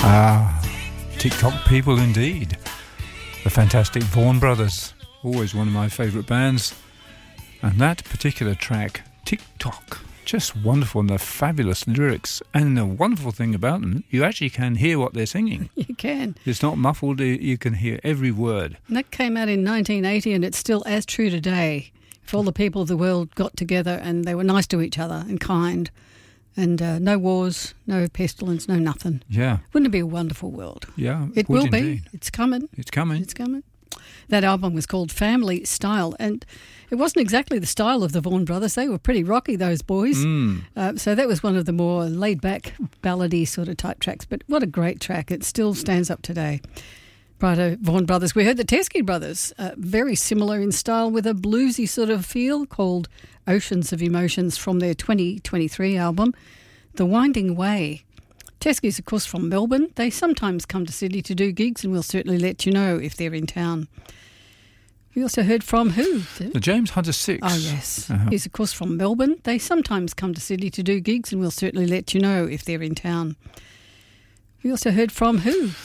Ah, TikTok people indeed. The fantastic Vaughan Brothers, always one of my favourite bands. And that particular track, TikTok, just wonderful, and the fabulous lyrics. And the wonderful thing about them, you actually can hear what they're singing. You can. It's not muffled, you can hear every word. And that came out in 1980 and it's still as true today. If all the people of the world got together and they were nice to each other and kind, and no wars, no pestilence, no nothing. Yeah. Wouldn't it be a wonderful world? Yeah. It will indeed. be. It's coming. It's coming. It's coming. That album was called Family Style, and it wasn't exactly the style of the Vaughan Brothers. They were pretty rocky, those boys. So that was one of the more laid-back, ballady sort of type tracks. But what a great track. It still stands up today. Righto, Vaughan Brothers. We heard the Teskey Brothers, very similar in style with a bluesy sort of feel, called Oceans of Emotions, from their 2023 album, The Winding Way. Teskey's, of course, from Melbourne. They sometimes come to Sydney to do gigs, and we'll certainly let you know if they're in town. We also heard from who? The James Hunter Six. Oh, yes. He's, of course, from Melbourne. They sometimes come to Sydney to do gigs, and we'll certainly let you know if they're in town. We also heard from who?